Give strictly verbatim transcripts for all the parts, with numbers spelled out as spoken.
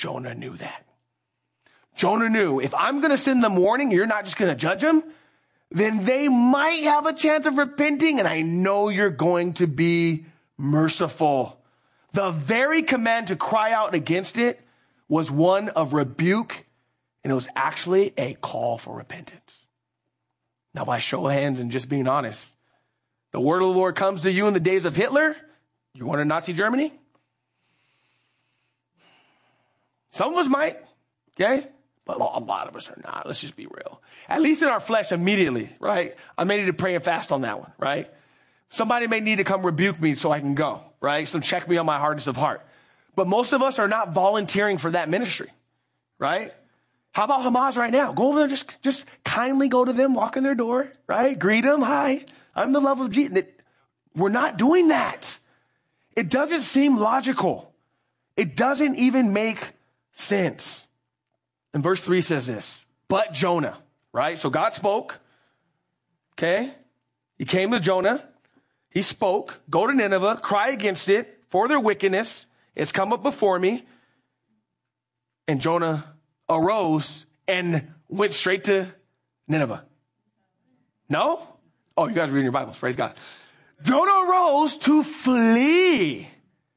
Jonah knew that. Jonah knew, if I'm going to send them warning, you're not just going to judge them, then they might have a chance of repenting, and I know you're going to be merciful. The very command to cry out against it was one of rebuke, and it was actually a call for repentance. Now, by show of hands and just being honest, the word of the Lord comes to you in the days of Hitler. You want to Nazi Germany? Some of us might, okay? But a lot of us are not. Let's just be real. At least in our flesh immediately, right? I may need to pray and fast on that one, right? Somebody may need to come rebuke me so I can go, right? So check me on my hardness of heart. But most of us are not volunteering for that ministry, right? How about Hamas right now? Go over there, just, just kindly go to them, walk in their door, right? Greet them. Hi, I'm the love of Jesus. We're not doing that. It doesn't seem logical. It doesn't even make sense. And verse three says this, but Jonah, right? So God spoke, okay? He came to Jonah. He spoke, go to Nineveh, cry against it for their wickedness. It's come up before me. And Jonah arose and went straight to Nineveh. No? Oh, you guys are reading your Bibles. Praise God. Jonah arose to flee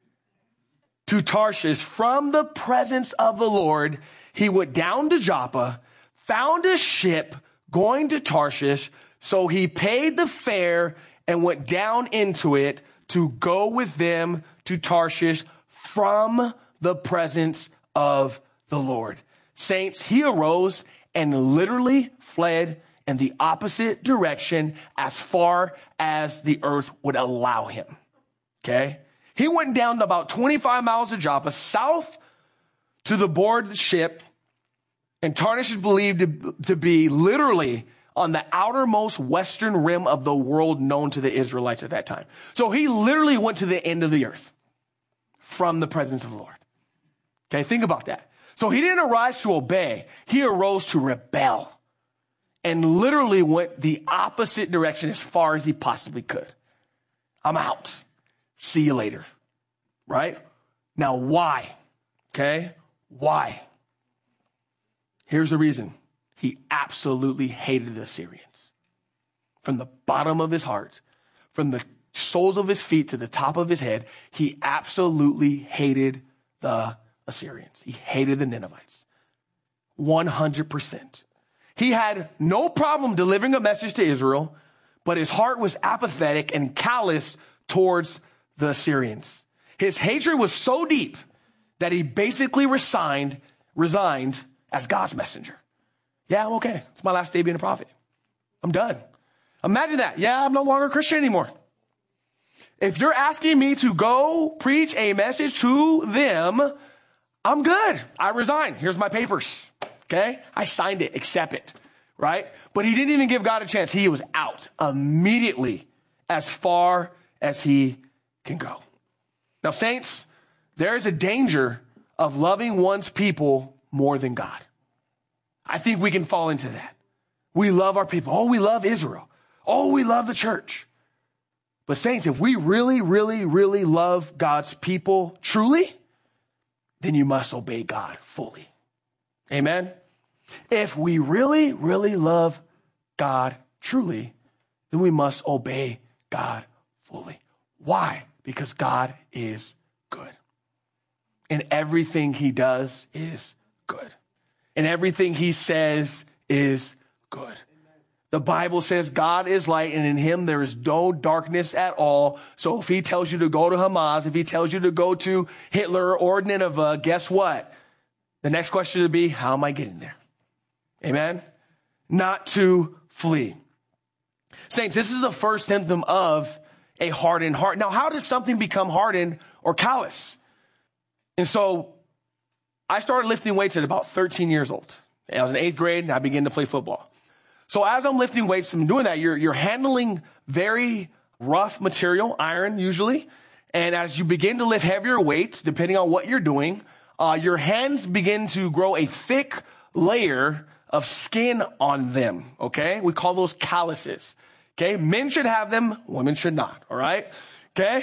to Tarshish from the presence of the Lord. He went down to Joppa, found a ship going to Tarshish. So he paid the fare and went down into it to go with them to Tarshish from the presence of the Lord. Saints, he arose and literally fled in the opposite direction as far as the earth would allow him. Okay? He went down to about twenty-five miles of Joppa, south to the board of the ship, and Tarshish is believed to, to be literally on the outermost western rim of the world known to the Israelites at that time. So he literally went to the end of the earth from the presence of the Lord. Okay, think about that. So he didn't arise to obey. He arose to rebel and literally went the opposite direction as far as he possibly could. I'm out. See you later. Right? Now, why? Okay? Why? Here's the reason. He absolutely hated the Assyrians. From the bottom of his heart, from the soles of his feet to the top of his head, he absolutely hated the Assyrians. He hated the Ninevites. one hundred percent. He had no problem delivering a message to Israel, but his heart was apathetic and callous towards the Assyrians. His hatred was so deep that he basically resigned, resigned as God's messenger. Yeah, I'm okay. It's my last day being a prophet. I'm done. Imagine that. Yeah, I'm no longer a Christian anymore. If you're asking me to go preach a message to them, I'm good. I resign. Here's my papers. Okay? I signed it. Accept it. Right? But he didn't even give God a chance. He was out immediately as far as he can go. Now, saints, there is a danger of loving one's people more than God. I think we can fall into that. We love our people. Oh, we love Israel. Oh, we love the church. But saints, if we really, really, really love God's people truly, then you must obey God fully. Amen? If we really, really love God truly, then we must obey God fully. Why? Because God is good. And everything he does is good. And everything he says is good. The Bible says God is light, and in him there is no darkness at all. So if he tells you to go to Hamas, if he tells you to go to Hitler or Nineveh, guess what? The next question would be, how am I getting there? Amen? Not to flee. Saints, this is the first symptom of a hardened heart. Now, how does something become hardened or callous? And so I started lifting weights at about thirteen years old. I was in eighth grade, and I began to play football. So as I'm lifting weights and doing that, you're, you're handling very rough material, iron usually. And as you begin to lift heavier weights, depending on what you're doing, uh, your hands begin to grow a thick layer of skin on them, okay? We call those calluses, okay? Men should have them, women should not, all right? Okay?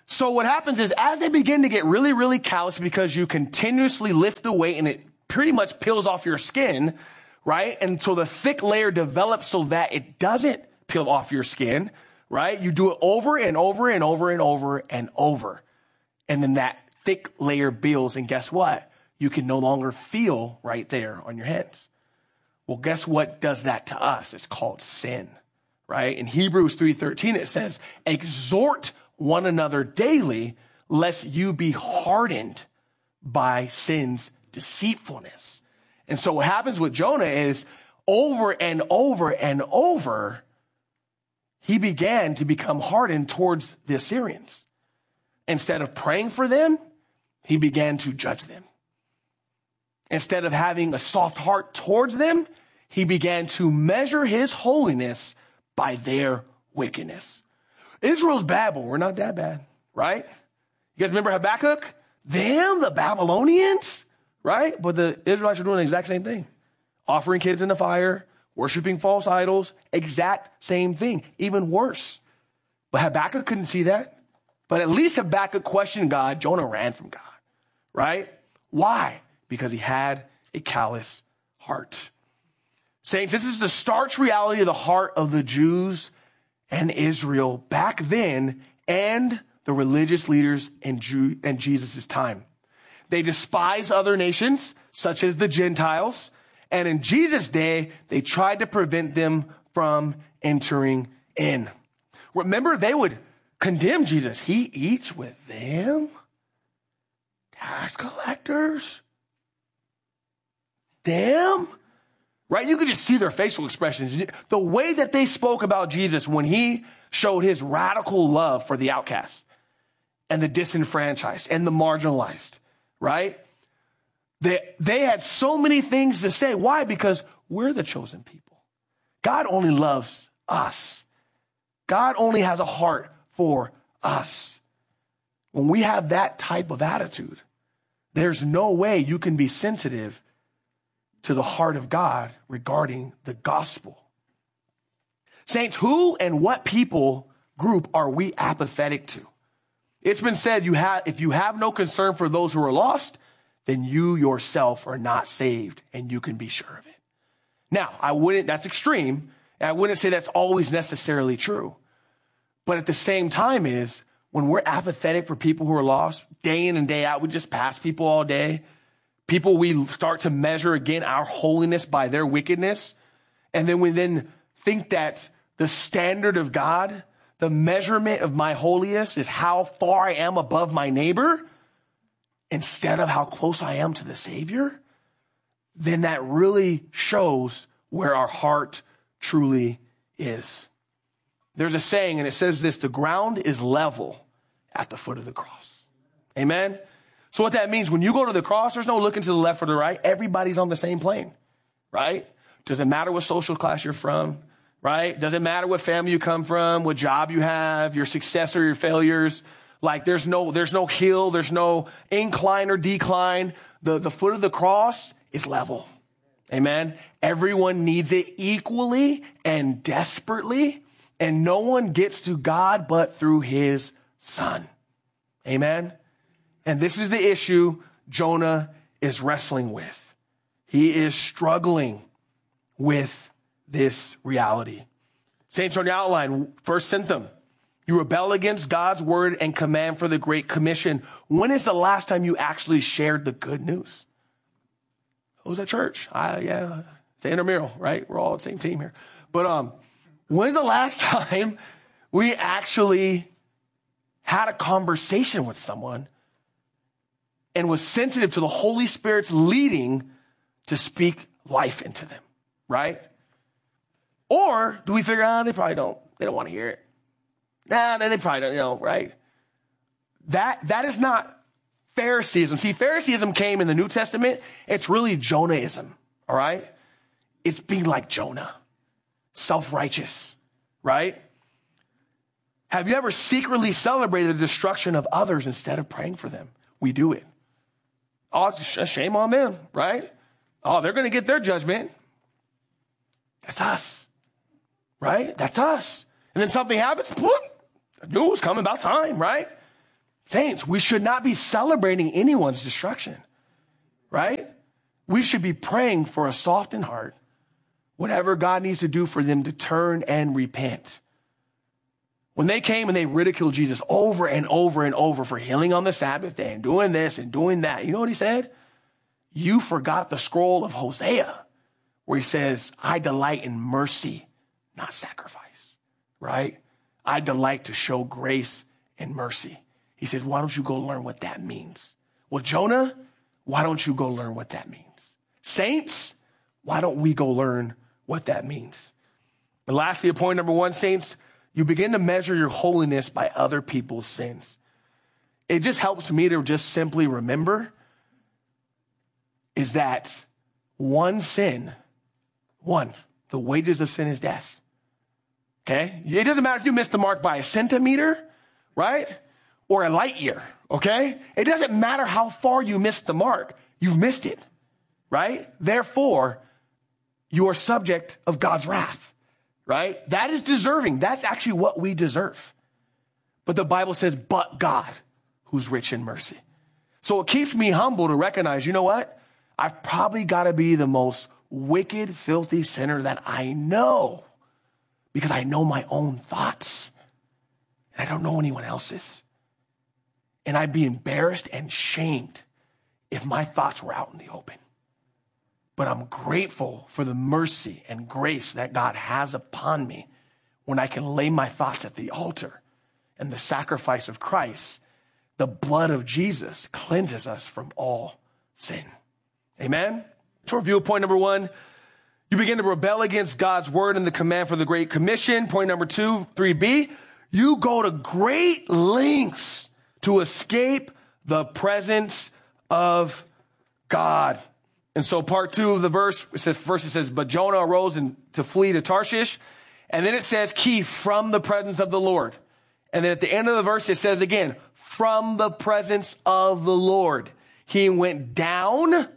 So what happens is as they begin to get really, really callous because you continuously lift the weight and it pretty much peels off your skin, right? And so the thick layer develops so that it doesn't peel off your skin, right? You do it over and over and over and over and over. And then that thick layer builds. And guess what? You can no longer feel right there on your hands. Well, guess what does that to us? It's called sin, right? In Hebrews three thirteen, it says, exhort one another daily, lest you be hardened by sin's deceitfulness. And so what happens with Jonah is over and over and over, he began to become hardened towards the Assyrians. Instead of praying for them, he began to judge them. Instead of having a soft heart towards them, he began to measure his holiness by their wickedness. Israel's bad, but we're not that bad, right? You guys remember Habakkuk? Them, the Babylonians, right? But the Israelites are doing the exact same thing. Offering kids in the fire, worshiping false idols, exact same thing, even worse. But Habakkuk couldn't see that. But at least Habakkuk questioned God. Jonah ran from God, right? Why? Because he had a callous heart. Saints, this is the stark reality of the heart of the Jews and Israel back then and the religious leaders in, Jew- in Jesus' time. They despised other nations, such as the Gentiles. And in Jesus' day, they tried to prevent them from entering in. Remember, they would condemn Jesus. He eats with them? Tax collectors? Them? Right? You could just see their facial expressions. The way that they spoke about Jesus when he showed his radical love for the outcast and the disenfranchised and the marginalized, right? They, they had so many things to say. Why? Because we're the chosen people. God only loves us. God only has a heart for us. When we have that type of attitude, there's no way you can be sensitive to the heart of God regarding the gospel. Saints, who and what people group are we apathetic to? It's been said, you have, if you have no concern for those who are lost, then you yourself are not saved, and you can be sure of it. Now, I wouldn't, that's extreme, and I wouldn't say that's always necessarily true. But at the same time is, when we're apathetic for people who are lost, day in and day out, we just pass people all day. People, we start to measure again our holiness by their wickedness. And then we then think that the standard of God, the measurement of my holiness is how far I am above my neighbor instead of how close I am to the Savior. Then that really shows where our heart truly is. There's a saying, and it says this: the ground is level at the foot of the cross. Amen. So what that means, when you go to the cross, there's no looking to the left or the right. Everybody's on the same plane, right? Doesn't matter what social class you're from, right? Doesn't matter what family you come from, what job you have, your success or your failures. Like there's no, there's no hill, there's no incline or decline. The, the foot of the cross is level. Amen. Everyone needs it equally and desperately, and no one gets to God but through his Son. Amen. And this is the issue Jonah is wrestling with. He is struggling with this reality. Saints, on your outline, first symptom: you rebel against God's word and command for the Great Commission. When is the last time you actually shared the good news? Who's at church? I, yeah, the intramural, right? We're all on the same team here. But um, when's the last time we actually had a conversation with someone and was sensitive to the Holy Spirit's leading to speak life into them, right? Or do we figure out, oh, they probably don't, they don't want to hear it. Nah, they probably don't, you know, right? That, that is not Phariseeism. See, Phariseeism came in the New Testament. It's really Jonahism, all right? It's being like Jonah, self-righteous, right? Have you ever secretly celebrated the destruction of others instead of praying for them? We do it. Oh, it's a shame on them, right? Oh, they're going to get their judgment. That's us, right? That's us. And then something happens, whoop, the news coming about time, right? Saints, we should not be celebrating anyone's destruction, right? We should be praying for a softened heart, whatever God needs to do for them to turn and repent. When they came and they ridiculed Jesus over and over and over for healing on the Sabbath day and doing this and doing that, you know what he said? You forgot the scroll of Hosea where he says, I delight in mercy, not sacrifice, right? I delight to show grace and mercy. He says, why don't you go learn what that means? Well, Jonah, why don't you go learn what that means? Saints, why don't we go learn what that means? And lastly, point number one, saints, you begin to measure your holiness by other people's sins. It just helps me to just simply remember is that one sin, one, the wages of sin is death. Okay? It doesn't matter if you missed the mark by a centimeter, right? Or a light year, okay? It doesn't matter how far you missed the mark. You've missed it, right? Therefore, you are subject of God's wrath, right? That is deserving. That's actually what we deserve. But the Bible says, but God, who's rich in mercy. So it keeps me humble to recognize, you know what? I've probably got to be the most wicked, filthy sinner that I know because I know my own thoughts and I don't know anyone else's. And I'd be embarrassed and shamed if my thoughts were out in the open. But I'm grateful for the mercy and grace that God has upon me when I can lay my thoughts at the altar and the sacrifice of Christ. The blood of Jesus cleanses us from all sin. Amen? To review point number one, you begin to rebel against God's word and the command for the Great Commission. Point number two, three B, you go to great lengths to escape the presence of God. And so part two of the verse, it says, first it says, but Jonah arose and to flee to Tarshish. And then it says, key from the presence of the Lord. And then at the end of the verse, it says again, from the presence of the Lord. He went down,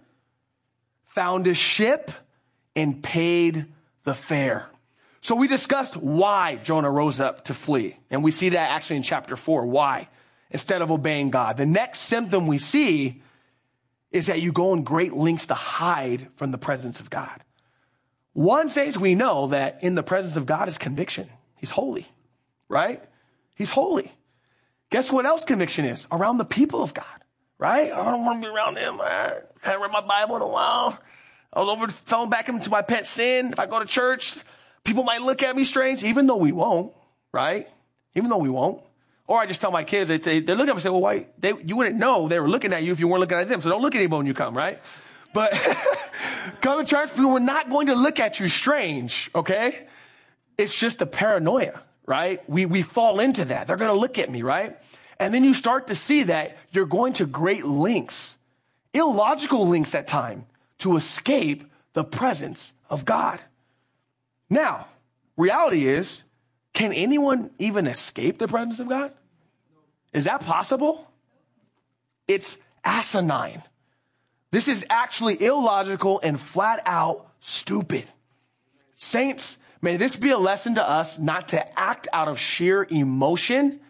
found a ship, and paid the fare. So we discussed why Jonah rose up to flee. And we see that actually in chapter four. Why? Instead of obeying God. The next symptom we see is that you go in great lengths to hide from the presence of God. One says we know that in the presence of God is conviction. He's holy, right? He's holy. Guess what else conviction is? Around the people of God, right? I don't want to be around them. I haven't read my Bible in a while. I was over falling back into my pet sin. If I go to church, people might look at me strange, even though we won't, right? Even though we won't. Or I just tell my kids, they say, they look at me and say, well, why? They, you wouldn't know they were looking at you if you weren't looking at them. So don't look at anybody when you come, right? But come to church, people are not going to look at you strange, okay? It's just a paranoia, right? We, we fall into that. They're going to look at me, right? And then you start to see that you're going to great lengths, illogical lengths at times, to escape the presence of God. Now, reality is, can anyone even escape the presence of God? Is that possible? It's asinine. This is actually illogical and flat out stupid. Saints, may this be a lesson to us not to act out of sheer emotion,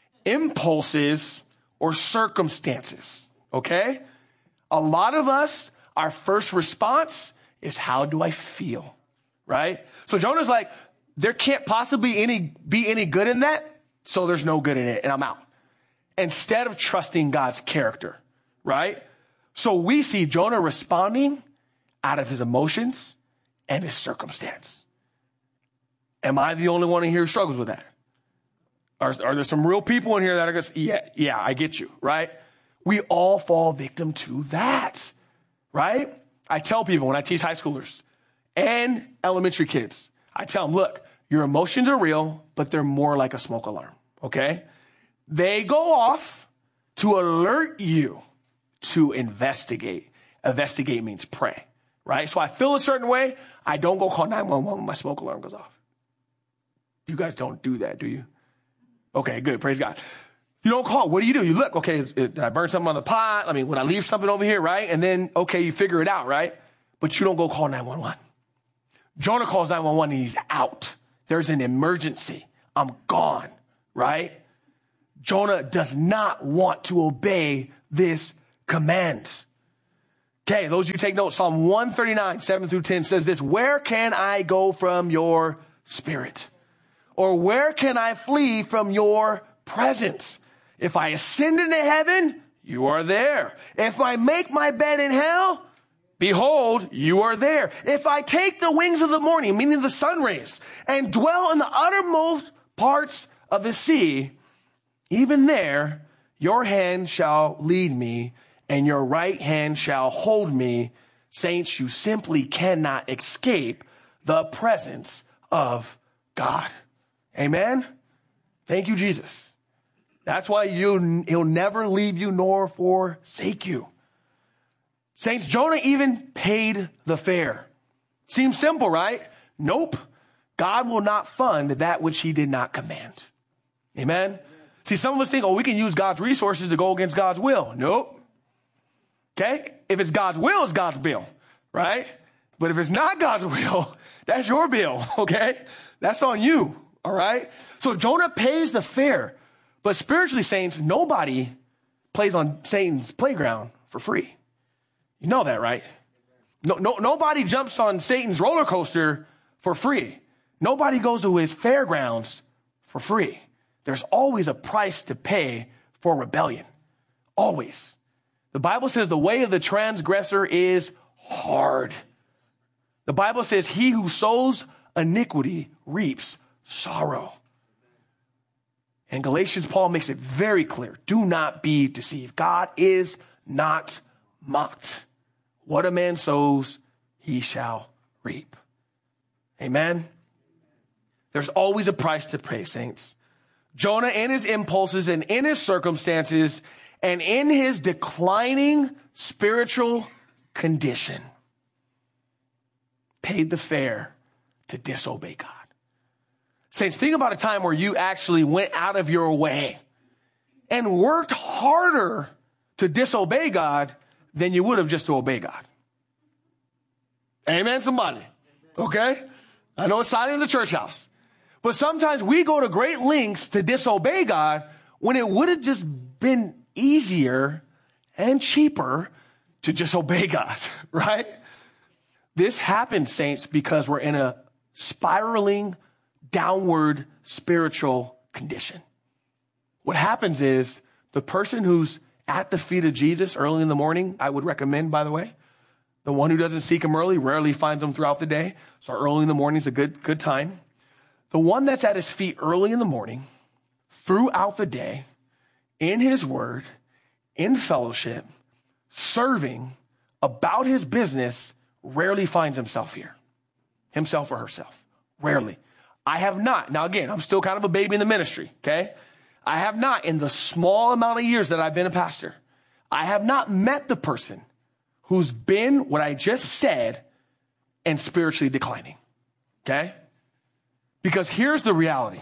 impulses, or circumstances. Okay? A lot of us, our first response is, how do I feel? Right? So Jonah's like, there can't possibly any be any good in that, so there's no good in it, and I'm out. Instead of trusting God's character, right? So we see Jonah responding out of his emotions and his circumstance. Am I the only one in here who struggles with that? Are, are there some real people in here that are going to say, yeah, yeah, I get you, right? We all fall victim to that, right? I tell people when I teach high schoolers and elementary kids, I tell them, look, your emotions are real, but they're more like a smoke alarm, okay? They go off to alert you to investigate. Investigate means pray, right? So I feel a certain way. I don't go call nine one one when my smoke alarm goes off. You guys don't do that, do you? Okay, good. Praise God. You don't call. What do you do? You look, okay, is, is, did I burn something on the pot? I mean, when I leave something over here, right? And then, okay, you figure it out, right? But you don't go call nine one one. Jonah calls nine one one and he's out. There's an emergency. I'm gone, right? Jonah does not want to obey this command. Okay, those of you who take notes, Psalm one thirty-nine, seven through ten says this, where can I go from your spirit? Or where can I flee from your presence? If I ascend into heaven, you are there. If I make my bed in hell, behold, you are there. If I take the wings of the morning, meaning the sun rays, and dwell in the uttermost parts of the sea, even there, your hand shall lead me, and your right hand shall hold me. Saints, you simply cannot escape the presence of God. Amen? Thank you, Jesus. That's why you, he'll never leave you nor forsake you. Saints, Jonah even paid the fare. Seems simple, right? Nope. God will not fund that which he did not command. Amen? See, some of us think, oh, we can use God's resources to go against God's will. Nope. Okay? If it's God's will, it's God's bill, right? But if it's not God's will, that's your bill, okay? That's on you, all right? So Jonah pays the fare. But spiritually, saints, nobody plays on Satan's playground for free. You know that, right? No, no, nobody jumps on Satan's roller coaster for free. Nobody goes to his fairgrounds for free. There's always a price to pay for rebellion. Always. The Bible says the way of the transgressor is hard. The Bible says he who sows iniquity reaps sorrow. And Galatians, Paul makes it very clear. Do not be deceived. God is not mocked. What a man sows, he shall reap. Amen. There's always a price to pay, saints. Jonah, in his impulses and in his circumstances and in his declining spiritual condition, paid the fare to disobey God. Saints, think about a time where you actually went out of your way and worked harder to disobey God than you would have just to obey God. Amen, somebody. Okay? I know it's silent in the church house. But sometimes we go to great lengths to disobey God when it would have just been easier and cheaper to just obey God, right? This happens, saints, because we're in a spiraling downward spiritual condition. What happens is the person who's at the feet of Jesus early in the morning, I would recommend, by the way, the one who doesn't seek him early rarely finds him throughout the day. So early in the morning is a good, good time. The one that's at his feet early in the morning, throughout the day, in his word, in fellowship, serving, about his business, rarely finds himself here. Himself or herself. Rarely. I have not. Now, again, I'm still kind of a baby in the ministry, okay? I have not, in the small amount of years that I've been a pastor, I have not met the person who's been what I just said and spiritually declining, okay? Because here's the reality.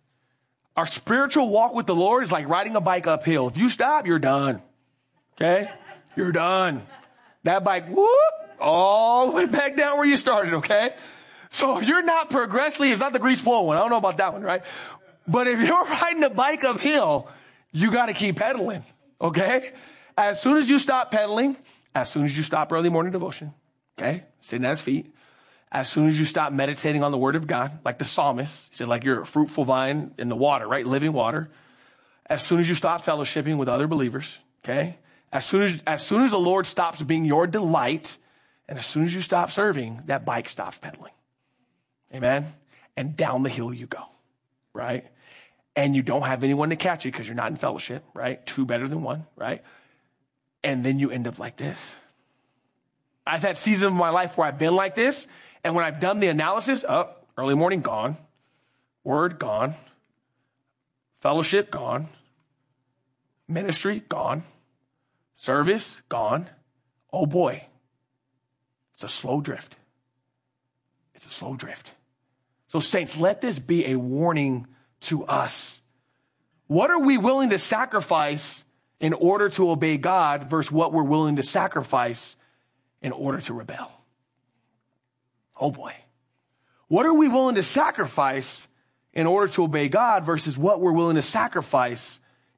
Our spiritual walk with the Lord is like riding a bike uphill. If you stop, you're done, okay? You're done. That bike, whoop, all the way back down where you started, okay? So if you're not progressively, it's not the grease flow one. I don't know about that one, right? But if you're riding a bike uphill, you got to keep pedaling, okay? As soon as you stop pedaling, as soon as you stop early morning devotion, okay, sitting at his feet, as soon as you stop meditating on the word of God, like the psalmist, he said, like you're a fruitful vine in the water, right? Living water. As soon as you stop fellowshipping with other believers, okay? As soon as, as soon as the Lord stops being your delight, and as soon as you stop serving, that bike stops pedaling. Amen? And down the hill you go, right? And you don't have anyone to catch you because you're not in fellowship, right? Two better than one, right? And then you end up like this. I've had seasons of my life where I've been like this, and when I've done the analysis, oh, early morning gone, word gone, fellowship gone, ministry gone, service gone. Oh boy, it's a slow drift. It's a slow drift. So saints, let this be a warning to us. What are we willing to sacrifice in order to obey God versus what we're willing to sacrifice in order to rebel? Oh boy. What are we willing to sacrifice in order to obey God versus what we're willing to sacrifice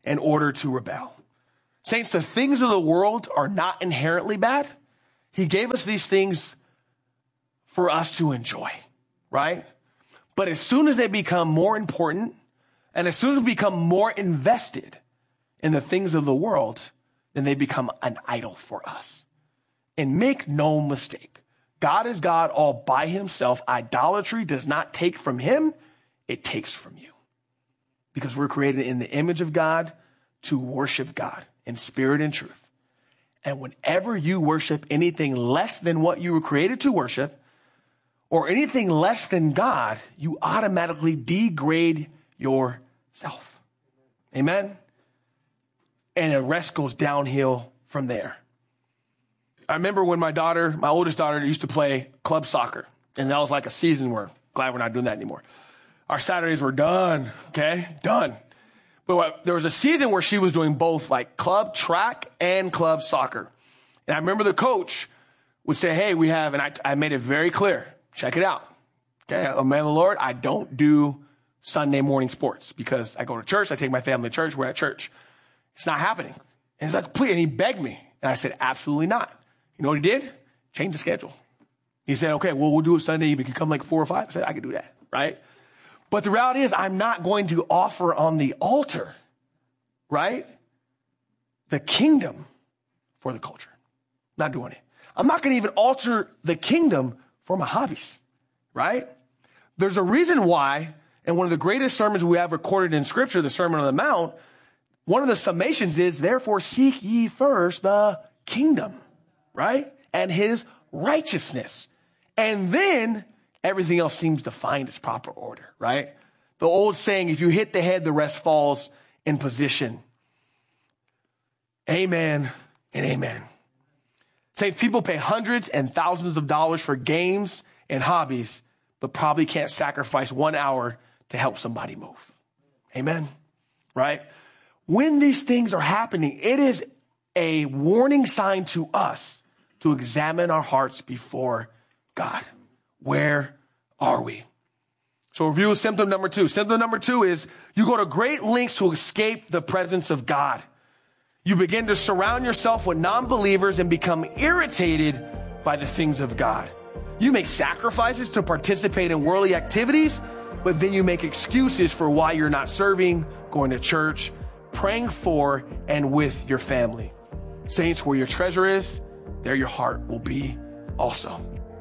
in order to rebel. Saints, the things of the world are not inherently bad. He gave us these things for us to enjoy, right? But as soon as they become more important, and as soon as we become more invested in the things of the world, then they become an idol for us. And make no mistake, God is God all by himself. Idolatry does not take from him, it takes from you. Because we're created in the image of God to worship God in spirit and truth. And whenever you worship anything less than what you were created to worship, or anything less than God, you automatically degrade yourself. Amen? And the rest goes downhill from there. I remember when my daughter, my oldest daughter, used to play club soccer. And that was like a season where, glad we're not doing that anymore. Our Saturdays were done, okay? Done. But what, there was a season where she was doing both like club track and club soccer. And I remember the coach would say, hey, we have, and I, I made it very clear, check it out. Okay, I'm a man of the Lord. I don't do Sunday morning sports because I go to church. I take my family to church. We're at church. It's not happening. And he's like, please. And he begged me. And I said, absolutely not. You know what he did? Change the schedule. He said, okay, well, we'll do it Sunday evening. You come like four or five. I said, I can do that, right? But the reality is I'm not going to offer on the altar, right, the kingdom for the culture. Not doing it. I'm not going to even alter the kingdom for my hobbies, right? There's a reason why, and one of the greatest sermons we have recorded in Scripture, the Sermon on the Mount, one of the summations is, therefore seek ye first the kingdom, right, and his righteousness. And then everything else seems to find its proper order, right? The old saying, if you hit the head, the rest falls in position. Amen and amen. Say people pay hundreds and thousands of dollars for games and hobbies, but probably can't sacrifice one hour to help somebody move. Amen. Right? When these things are happening, it is a warning sign to us to examine our hearts before God. Where are we? So review symptom number two. Symptom number two is you go to great lengths to escape the presence of God. You begin to surround yourself with non-believers and become irritated by the things of God. You make sacrifices to participate in worldly activities, but then you make excuses for why you're not serving, going to church, praying for, and with your family. Saints, where your treasure is, there your heart will be also.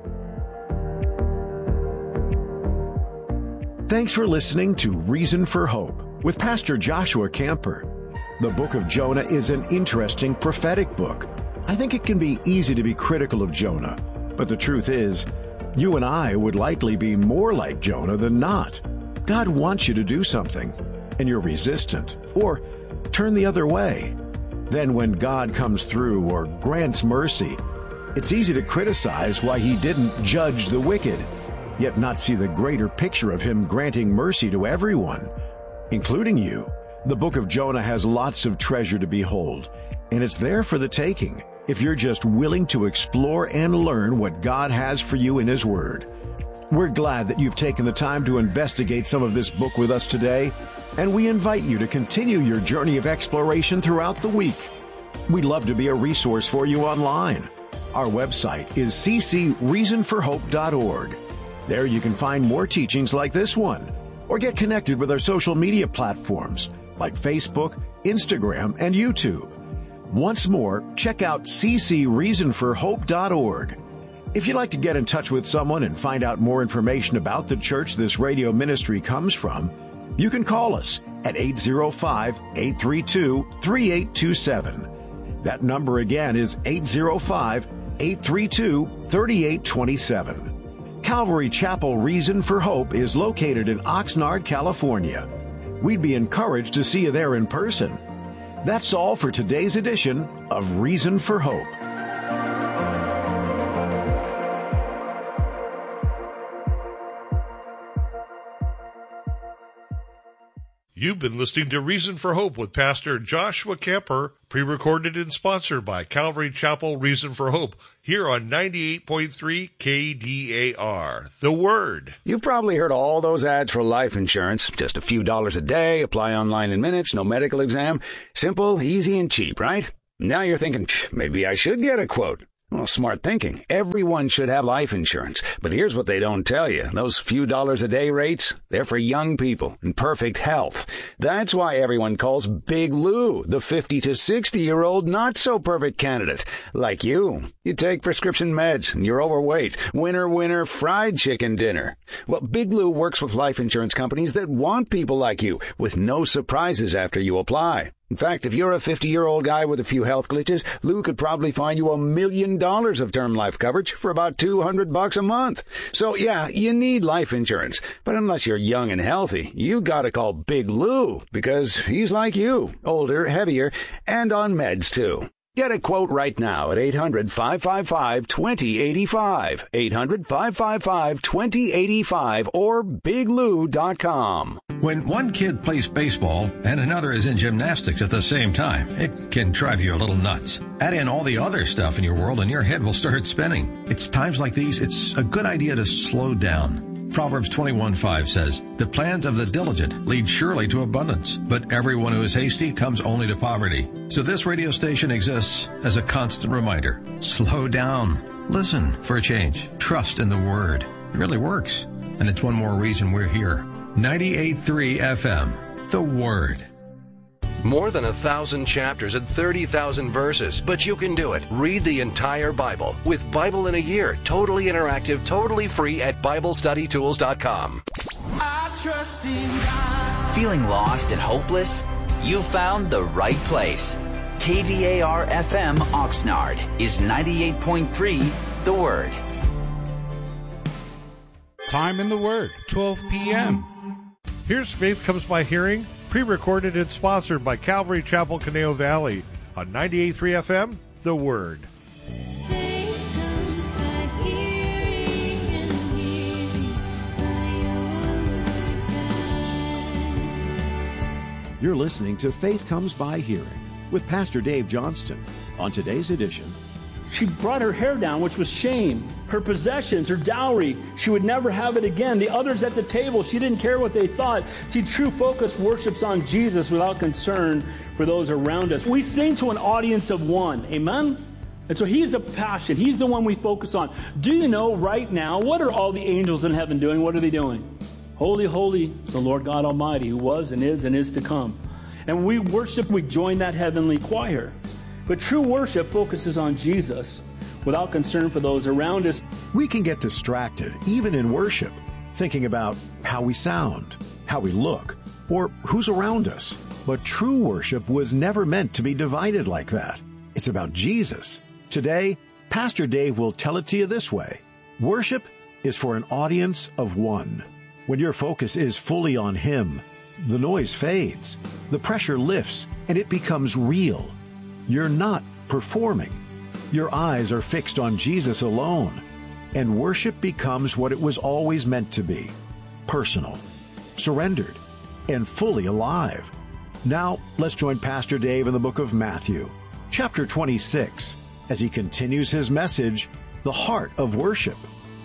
Thanks for listening to Reason for Hope with Pastor Joshua Camper. The book of Jonah is an interesting prophetic book. I think it can be easy to be critical of Jonah, but the truth is, you and I would likely be more like Jonah than not. God wants you to do something, and you're resistant, or turn the other way. Then when God comes through or grants mercy, it's easy to criticize why he didn't judge the wicked, yet not see the greater picture of him granting mercy to everyone, including you. The book of Jonah has lots of treasure to behold, and it's there for the taking if you're just willing to explore and learn what God has for you in his word. We're glad that you've taken the time to investigate some of this book with us today, and we invite you to continue your journey of exploration throughout the week. We'd love to be a resource for you online. Our website is c c reason for hope dot org. There you can find more teachings like this one, or get connected with our social media platforms like Facebook, Instagram, and YouTube. Once more, check out c c reason for hope dot org. If you'd like to get in touch with someone and find out more information about the church this radio ministry comes from, you can call us at eight oh five, eight three two, three eight two seven. That number again is eight oh five, eight three two, three eight two seven. Calvary Chapel Reason for Hope is located in Oxnard, California. We'd be encouraged to see you there in person. That's all for today's edition of Reason for Hope. You've been listening to Reason for Hope with Pastor Joshua Kemper, pre-recorded and sponsored by Calvary Chapel Reason for Hope, here on ninety-eight point three K D A R, The Word. You've probably heard all those ads for life insurance. Just a few dollars a day, apply online in minutes, no medical exam. Simple, easy, and cheap, right? Now you're thinking, maybe I should get a quote. Well, smart thinking. Everyone should have life insurance. But here's what they don't tell you. Those few dollars a day rates, they're for young people in perfect health. That's why everyone calls Big Lou the fifty to sixty-year-old not-so-perfect candidate. Like you. You take prescription meds and you're overweight. Winner, winner, fried chicken dinner. Well, Big Lou works with life insurance companies that want people like you with no surprises after you apply. In fact, if you're a fifty-year-old guy with a few health glitches, Lou could probably find you a million dollars of term life coverage for about two hundred bucks a month. So, yeah, you need life insurance. But unless you're young and healthy, you gotta call Big Lou, because he's like you, older, heavier, and on meds, too. Get a quote right now at eight hundred, five five five, two zero eight five, eight hundred, five five five, two zero eight five, or big lou dot com. When one kid plays baseball and another is in gymnastics at the same time, it can drive you a little nuts. Add in all the other stuff in your world and your head will start spinning. It's times like these, it's a good idea to slow down. Proverbs twenty-one five says, "The plans of the diligent lead surely to abundance, but everyone who is hasty comes only to poverty." So this radio station exists as a constant reminder. Slow down. Listen for a change. Trust in the Word. It really works. And it's one more reason we're here. ninety-eight point three F M, The Word. More than a thousand chapters and thirty thousand verses, but you can do it. Read the entire Bible with Bible in a Year, totally interactive, totally free at Bible Study Tools dot com. I trust in God. Feeling lost and hopeless? You found the right place. K D A R F M Oxnard is ninety-eight point three The Word. Time in the Word, twelve p.m. Here's Faith Comes by Hearing, pre-recorded and sponsored by Calvary Chapel, Conejo Valley, on ninety-eight point three F M, The Word. Faith comes by hearing and hearing by your word. You're listening to Faith Comes by Hearing with Pastor Dave Johnston. On today's edition, she brought her hair down, which was shame. Her possessions, her dowry, she would never have it again. The others at the table, she didn't care what they thought. See, true focus worships on Jesus without concern for those around us. We sing to an audience of one. Amen? And so he's the passion. He's the one we focus on. Do you know right now, what are all the angels in heaven doing? What are they doing? Holy, holy is the Lord God Almighty, who was and is and is to come. And when we worship, we join that heavenly choir. But true worship focuses on Jesus without concern for those around us. We can get distracted, even in worship, thinking about how we sound, how we look, or who's around us. But true worship was never meant to be divided like that. It's about Jesus. Today, Pastor Dave will tell it to you this way. Worship is for an audience of one. When your focus is fully on Him, the noise fades, the pressure lifts, and it becomes real. You're not performing. Your eyes are fixed on Jesus alone, and worship becomes what it was always meant to be, personal, surrendered, and fully alive. Now, let's join Pastor Dave in the book of Matthew, chapter twenty-six, as he continues his message, The Heart of Worship.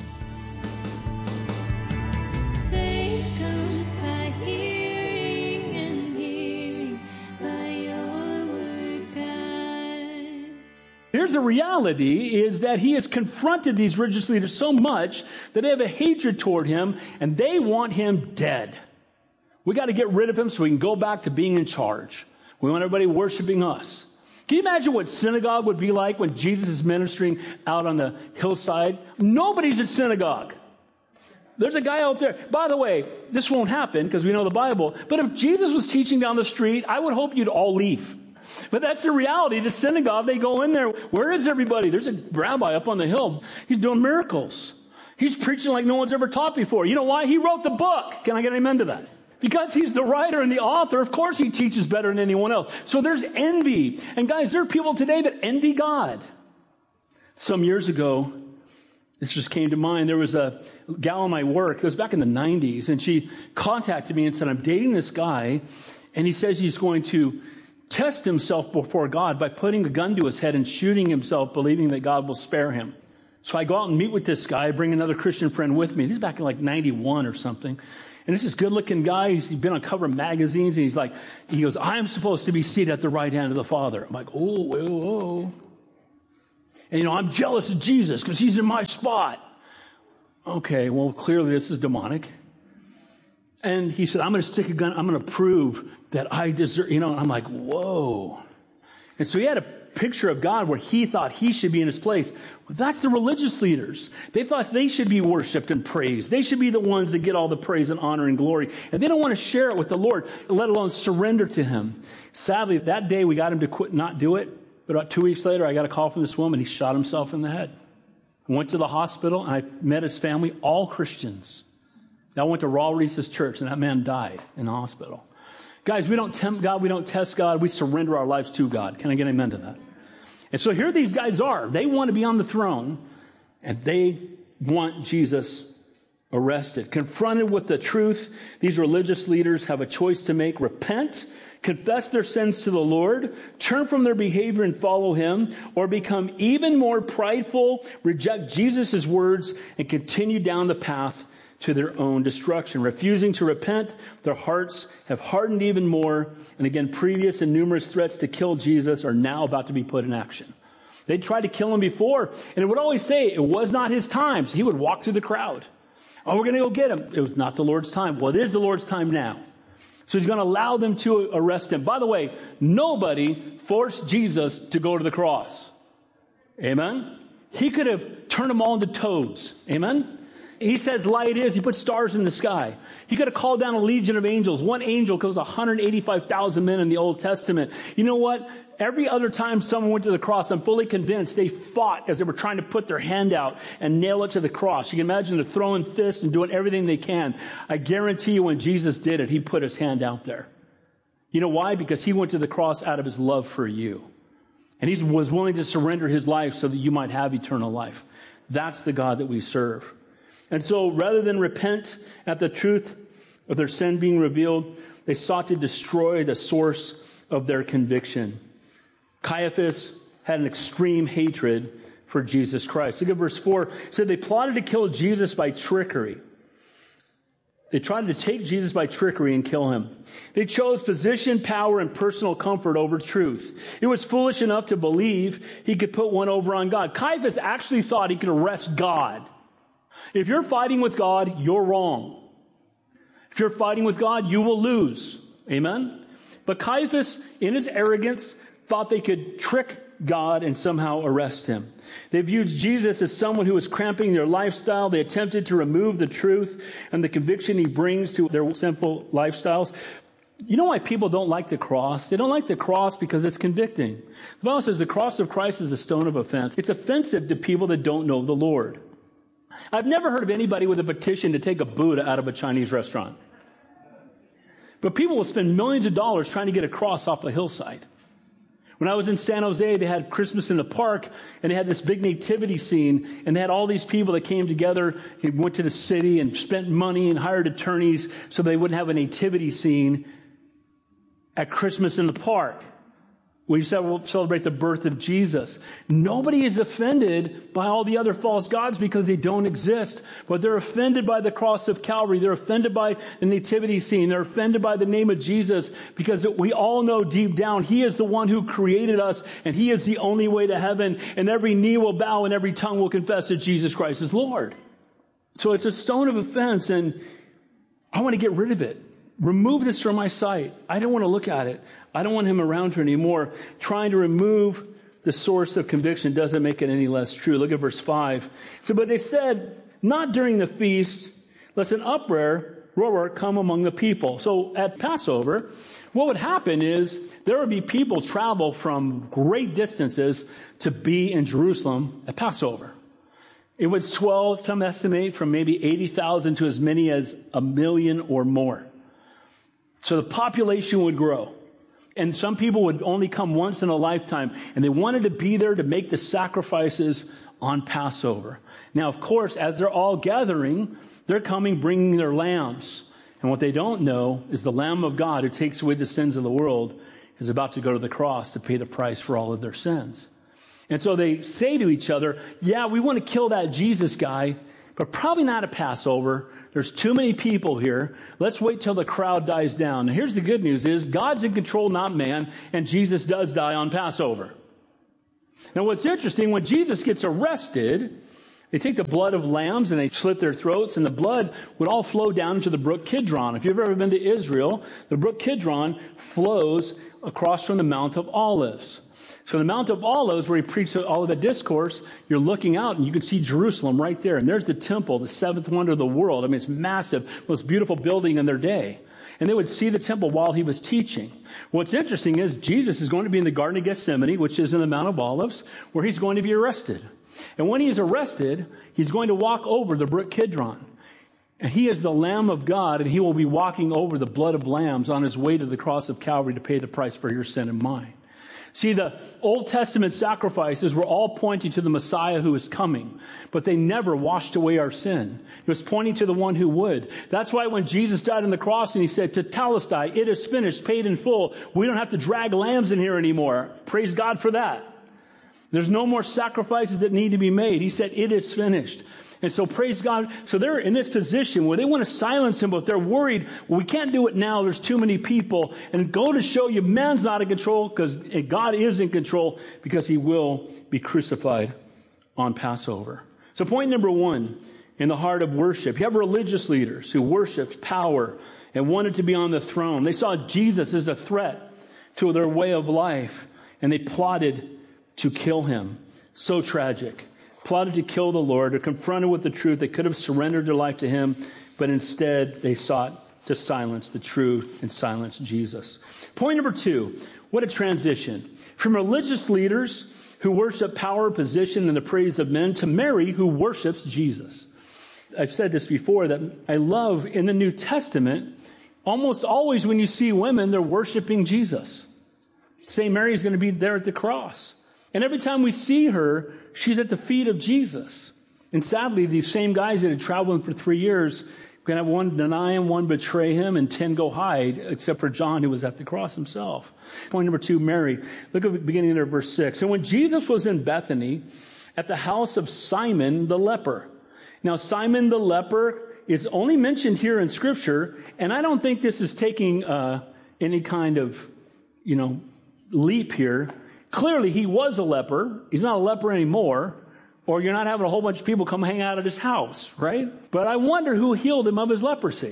Here's the reality is that he has confronted these religious leaders so much that they have a hatred toward him and they want him dead. We got to get rid of him so we can go back to being in charge. We want everybody worshiping us. Can you imagine what synagogue would be like when Jesus is ministering out on the hillside? Nobody's at synagogue. There's a guy out there. By the way, this won't happen because we know the Bible. But if Jesus was teaching down the street, I would hope you'd all leave. But that's the reality. The synagogue, they go in there. Where is everybody? There's a rabbi up on the hill. He's doing miracles. He's preaching like no one's ever taught before. You know why? He wrote the book. Can I get an amen to that? Because he's the writer and the author, of course he teaches better than anyone else. So there's envy. And guys, there are people today that envy God. Some years ago, This just came to mind. There was a gal in my work, it was back in the nineties, and she contacted me and said, I'm dating this guy, and he says he's going to test himself before God by putting a gun to his head and shooting himself, believing that God will spare him. So I go out and meet with this guy, bring another Christian friend with me. This is back in like ninety-one or something. And this is good-looking guy. He's been on cover of magazines, and he's like, he goes, I'm supposed to be seated at the right hand of the Father. I'm like, oh, whoa, whoa. And, you know, I'm jealous of Jesus because he's in my spot. Okay, well, clearly this is demonic. And he said, I'm going to stick a gun. I'm going to prove that I deserve, you know, and I'm like, whoa. And so he had a picture of God where he thought he should be in his place. Well, that's the religious leaders. They thought they should be worshiped and praised. They should be the ones that get all the praise and honor and glory. And they don't want to share it with the Lord, let alone surrender to him. Sadly, that day we got him to quit, not do it. But about two weeks later, I got a call from this woman. He shot himself in the head. I went to the hospital, and I met his family, all Christians. I went to Raw Reese's church, and that man died in the hospital. Guys, we don't tempt God. We don't test God. We surrender our lives to God. Can I get an amen to that? And so here these guys are. They want to be on the throne, and they want Jesus arrested. Confronted with the truth, these religious leaders have a choice to make: repent, confess their sins to the Lord, turn from their behavior and follow him, or become even more prideful, reject Jesus' words, and continue down the path to their own destruction. Refusing to repent, their hearts have hardened even more. And again, previous and numerous threats to kill Jesus are now about to be put in action. They tried to kill him before, and it would always say it was not his time. So he would walk through the crowd. Oh, we're going to go get him. It was not the Lord's time. Well, it is the Lord's time now. So he's going to allow them to arrest him. By the way, nobody forced Jesus to go to the cross. Amen? He could have turned them all into toads. Amen? He says light is. He puts stars in the sky. He could have called down a legion of angels. One angel kills one hundred eighty-five thousand men in the Old Testament. You know what? Every other time someone went to the cross, I'm fully convinced they fought as they were trying to put their hand out and nail it to the cross. You can imagine they're throwing fists and doing everything they can. I guarantee you when Jesus did it, he put his hand out there. You know why? Because he went to the cross out of his love for you. And he was willing to surrender his life so that you might have eternal life. That's the God that we serve. And so rather than repent at the truth of their sin being revealed, they sought to destroy the source of their conviction. Caiaphas had an extreme hatred for Jesus Christ. Look at verse four. It said they plotted to kill Jesus by trickery. They tried to take Jesus by trickery and kill him. They chose position, power, and personal comfort over truth. It was foolish enough to believe he could put one over on God. Caiaphas actually thought he could arrest God. If you're fighting with God, you're wrong. If you're fighting with God, you will lose. Amen? But Caiaphas, in his arrogance, thought they could trick God and somehow arrest him. They viewed Jesus as someone who was cramping their lifestyle. They attempted to remove the truth and the conviction he brings to their sinful lifestyles. You know why people don't like the cross? They don't like the cross because it's convicting. The Bible says the cross of Christ is a stone of offense. It's offensive to people that don't know the Lord. I've never heard of anybody with a petition to take a Buddha out of a Chinese restaurant. But people will spend millions of dollars trying to get a cross off a hillside. When I was in San Jose, they had Christmas in the park, and they had this big nativity scene, and they had all these people that came together and went to the city and spent money and hired attorneys so they wouldn't have a nativity scene at Christmas in the park. We celebrate the birth of Jesus. Nobody is offended by all the other false gods because they don't exist. But they're offended by the cross of Calvary. They're offended by the nativity scene. They're offended by the name of Jesus because we all know deep down he is the one who created us and he is the only way to heaven. And every knee will bow and every tongue will confess that Jesus Christ is Lord. So it's a stone of offense, and I want to get rid of it. Remove this from my sight. I don't want to look at it. I don't want him around her anymore. Trying to remove the source of conviction doesn't make it any less true. Look at verse five. So, but they said, not during the feast, lest an uproar roar come among the people. So at Passover, what would happen is there would be people travel from great distances to be in Jerusalem at Passover. It would swell, some estimate, from maybe eighty thousand to as many as a million or more. So the population would grow. And some people would only come once in a lifetime, and they wanted to be there to make the sacrifices on Passover. Now, of course, as they're all gathering, they're coming bringing their lambs. And what they don't know is the Lamb of God who takes away the sins of the world is about to go to the cross to pay the price for all of their sins. And so they say to each other, yeah, we want to kill that Jesus guy, but probably not at Passover. There's too many people here. Let's wait till the crowd dies down. Now, here's the good news is God's in control, not man, and Jesus does die on Passover. Now, what's interesting, when Jesus gets arrested, they take the blood of lambs and they slit their throats, and the blood would all flow down into the brook Kidron. If you've ever been to Israel, the brook Kidron flows across from the Mount of Olives. So the Mount of Olives, where he preached all of the discourse, you're looking out and you can see Jerusalem right there. And there's the temple, the seventh wonder of the world. I mean, it's massive, most beautiful building in their day. And they would see the temple while he was teaching. What's interesting is Jesus is going to be in the Garden of Gethsemane, which is in the Mount of Olives, where he's going to be arrested. And when he's arrested, he's going to walk over the brook Kidron. And he is the Lamb of God, and he will be walking over the blood of lambs on his way to the cross of Calvary to pay the price for your sin and mine. See, the Old Testament sacrifices were all pointing to the Messiah who is coming, but they never washed away our sin. It was pointing to the one who would. That's why when Jesus died on the cross and he said, "Tetelestai, it is finished, paid in full," we don't have to drag lambs in here anymore. Praise God for that. There's no more sacrifices that need to be made. He said, "It is finished." And so praise God. So they're in this position where they want to silence him, but they're worried, well, we can't do it now. There's too many people. And go to show you man's not in control, because God is in control, because he will be crucified on Passover. So point number one, in the heart of worship, you have religious leaders who worshiped power and wanted to be on the throne. They saw Jesus as a threat to their way of life, and they plotted to kill him. So tragic. Plotted to kill the Lord, or confronted with the truth. They could have surrendered their life to him, but instead they sought to silence the truth and silence Jesus. Point number two, what a transition. From religious leaders who worship power, position, and the praise of men, to Mary, who worships Jesus. I've said this before, that I love in the New Testament, almost always when you see women, they're worshiping Jesus. Saint Mary is going to be there at the cross. And every time we see her, she's at the feet of Jesus. And sadly, these same guys that had traveled for three years, going to have one deny him, one betray him, and ten go hide, except for John, who was at the cross himself. Point number two, Mary. Look at the beginning of verse six. And when Jesus was in Bethany, at the house of Simon the leper. Now, Simon the leper is only mentioned here in Scripture, and I don't think this is taking uh, any kind of, you know, leap here. Clearly, he was a leper. He's not a leper anymore, or you're not having a whole bunch of people come hang out at his house, right? But I wonder who healed him of his leprosy.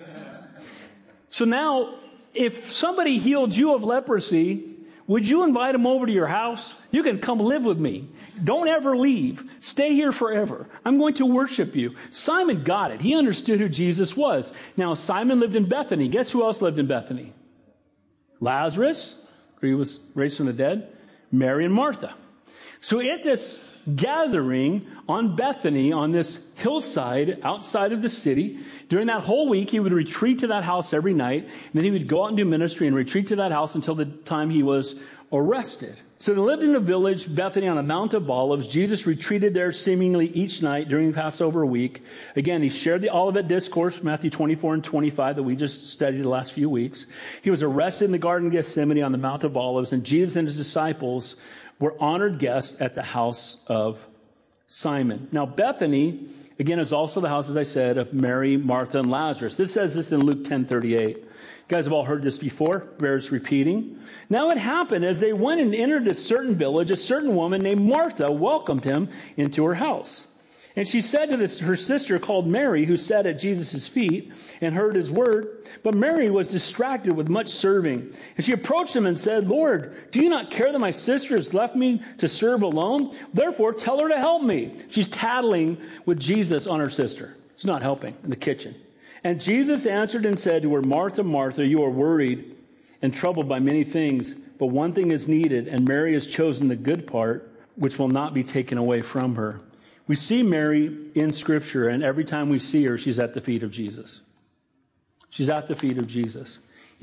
So now, if somebody healed you of leprosy, would you invite him over to your house? You can come live with me. Don't ever leave. Stay here forever. I'm going to worship you. Simon got it. He understood who Jesus was. Now, Simon lived in Bethany. Guess who else lived in Bethany? Lazarus, he was raised from the dead. Mary and Martha. So at this gathering on Bethany, on this hillside outside of the city, during that whole week, he would retreat to that house every night, and then he would go out and do ministry and retreat to that house until the time he was arrested. So they lived in a village, Bethany, on the Mount of Olives. Jesus retreated there seemingly each night during Passover week. Again, he shared the Olivet Discourse, Matthew twenty-four and twenty-five, that we just studied the last few weeks. He was arrested in the Garden of Gethsemane on the Mount of Olives, and Jesus and his disciples were honored guests at the house of Simon. Now, Bethany, again, is also the house, as I said, of Mary, Martha, and Lazarus. This says this in Luke ten thirty-eight. You guys have all heard this before. Bears repeating. Now it happened as they went and entered a certain village, a certain woman named Martha welcomed him into her house. And she said to this, her sister called Mary, who sat at Jesus' feet and heard his word. But Mary was distracted with much serving. And she approached him and said, "Lord, do you not care that my sister has left me to serve alone? Therefore, tell her to help me." She's tattling with Jesus on her sister. It's not helping in the kitchen. And Jesus answered and said to her, "Martha, Martha, you are worried and troubled by many things, but one thing is needed, and Mary has chosen the good part, which will not be taken away from her." We see Mary in Scripture, and every time we see her, she's at the feet of Jesus. She's at the feet of Jesus.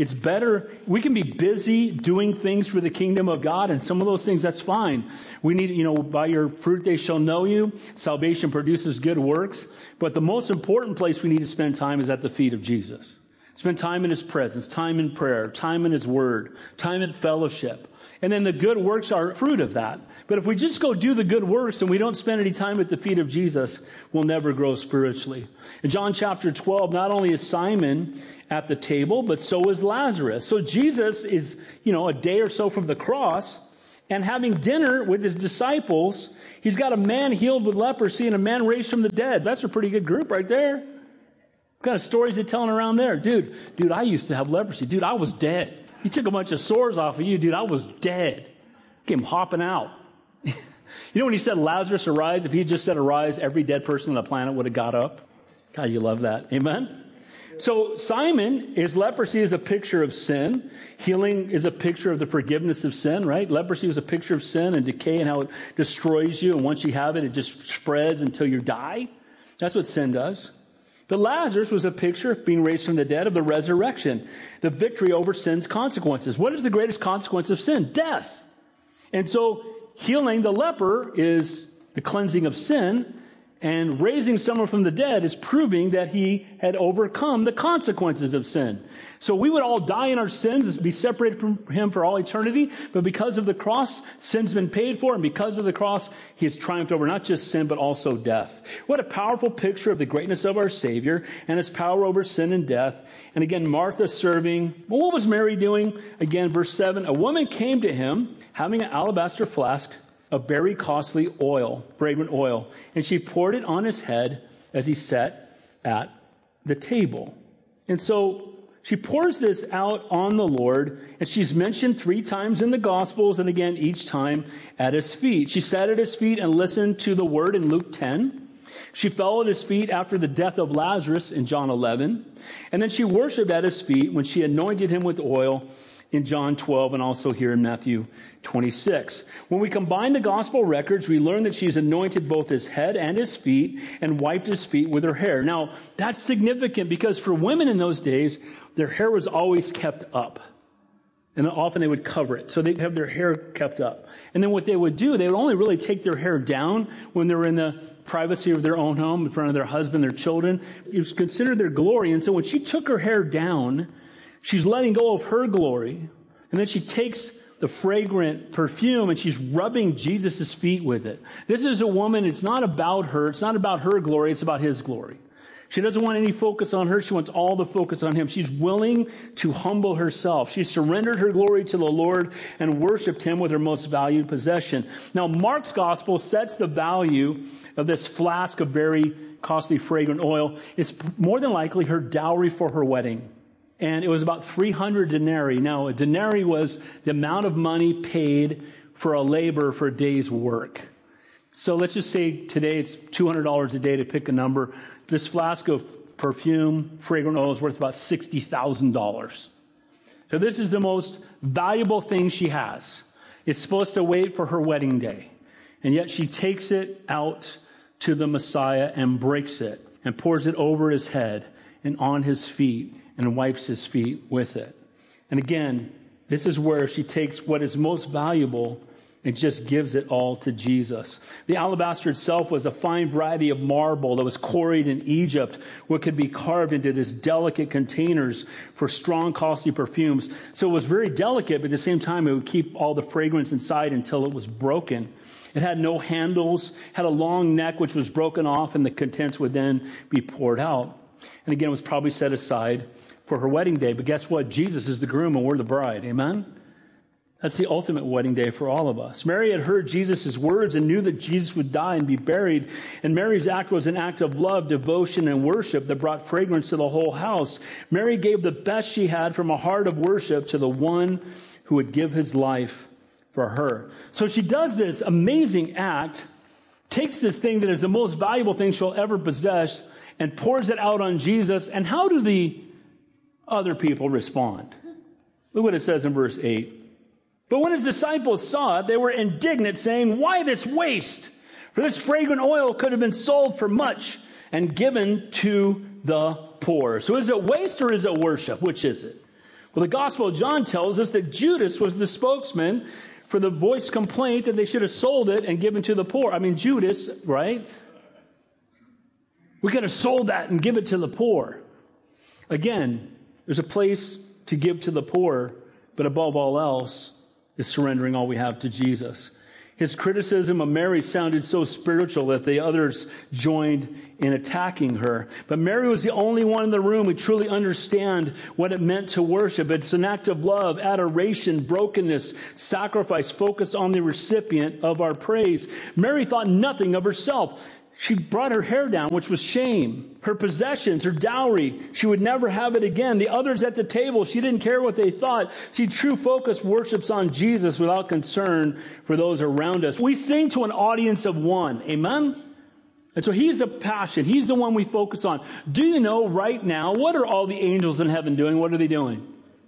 It's better. We can be busy doing things for the kingdom of God, and some of those things, that's fine. We need, you know, by your fruit they shall know you. Salvation produces good works. But the most important place we need to spend time is at the feet of Jesus. Spend time in his presence, time in prayer, time in his word, time in fellowship. And then the good works are fruit of that. But if we just go do the good works and we don't spend any time at the feet of Jesus, we'll never grow spiritually. In John chapter twelve, not only is Simon at the table, but so is Lazarus. So Jesus is, you know, a day or so from the cross and having dinner with his disciples. He's got a man healed with leprosy and a man raised from the dead. That's a pretty good group right there. What kind of stories are they telling around there? Dude, dude, I used to have leprosy. Dude, I was dead. He took a bunch of sores off of you. Dude, I was dead. Came hopping out. You know when he said Lazarus arise, if he had just said arise, every dead person on the planet would have got up. God, you love that. Amen? So Simon, his leprosy is a picture of sin. Healing is a picture of the forgiveness of sin, right? Leprosy is a picture of sin and decay and how it destroys you. And once you have it, it just spreads until you die. That's what sin does. But Lazarus was a picture of being raised from the dead, of the resurrection, the victory over sin's consequences. What is the greatest consequence of sin? Death. And so healing the leper is the cleansing of sin, and raising someone from the dead is proving that he had overcome the consequences of sin. So we would all die in our sins, be separated from him for all eternity, but because of the cross, sin's been paid for, and because of the cross, he has triumphed over not just sin, but also death. What a powerful picture of the greatness of our Savior and his power over sin and death. And again, Martha serving. Well, what was Mary doing? Again, verse seven, a woman came to him having an alabaster flask of very costly oil, fragrant oil, and she poured it on his head as he sat at the table. And so she pours this out on the Lord, and she's mentioned three times in the Gospels, and again, each time at his feet. She sat at his feet and listened to the word in Luke ten. She fell at his feet after the death of Lazarus in John eleven. And then she worshiped at his feet when she anointed him with oil in John twelve, and also here in Matthew twenty-six. When we combine the gospel records, we learn that she's anointed both his head and his feet and wiped his feet with her hair. Now, that's significant because for women in those days, their hair was always kept up. And often they would cover it. So they'd have their hair kept up. And then what they would do, they would only really take their hair down when they were in the privacy of their own home, in front of their husband, their children. It was considered their glory. And so when she took her hair down, she's letting go of her glory, and then she takes the fragrant perfume and she's rubbing Jesus' feet with it. This is a woman, it's not about her, it's not about her glory, it's about his glory. She doesn't want any focus on her, she wants all the focus on him. She's willing to humble herself. She surrendered her glory to the Lord and worshiped him with her most valued possession. Now, Mark's gospel sets the value of this flask of very costly fragrant oil. It's more than likely her dowry for her wedding. And it was about three hundred denarii. Now, a denarii was the amount of money paid for a labor for a day's work. So let's just say today it's two hundred dollars a day to pick a number. This flask of perfume, fragrant oil, is worth about sixty thousand dollars. So this is the most valuable thing she has. It's supposed to wait for her wedding day. And yet she takes it out to the Messiah and breaks it and pours it over his head and on his feet and wipes his feet with it. And again, this is where she takes what is most valuable and just gives it all to Jesus. The alabaster itself was a fine variety of marble that was quarried in Egypt, what could be carved into these delicate containers for strong, costly perfumes. So it was very delicate, but at the same time, it would keep all the fragrance inside until it was broken. It had no handles, had a long neck which was broken off, and the contents would then be poured out. And again, it was probably set aside for her wedding day. But guess what? Jesus is the groom and we're the bride. Amen? That's the ultimate wedding day for all of us. Mary had heard Jesus' words and knew that Jesus would die and be buried. And Mary's act was an act of love, devotion, and worship that brought fragrance to the whole house. Mary gave the best she had from a heart of worship to the one who would give his life for her. So she does this amazing act, takes this thing that is the most valuable thing she'll ever possess, and pours it out on Jesus. And how do the other people respond? Look what it says in verse eight. But when his disciples saw it, they were indignant, saying, "Why this waste? For this fragrant oil could have been sold for much and given to the poor." So is it waste or is it worship? Which is it? Well, the Gospel of John tells us that Judas was the spokesman for the voiced complaint that they should have sold it and given to the poor. I mean, Judas, right? We could have sold that and give it to the poor. Again, there's a place to give to the poor, but above all else is surrendering all we have to Jesus. His criticism of Mary sounded so spiritual that the others joined in attacking her. But Mary was the only one in the room who truly understand what it meant to worship. It's an act of love, adoration, brokenness, sacrifice, focus on the recipient of our praise. Mary thought nothing of herself. She brought her hair down, which was shame. Her possessions, her dowry, she would never have it again. The others at the table, she didn't care what they thought. See, true focus worships on Jesus without concern for those around us. We sing to an audience of one. Amen? And so he's the passion. He's the one we focus on. Do you know right now, what are all the angels in heaven doing? What are they doing?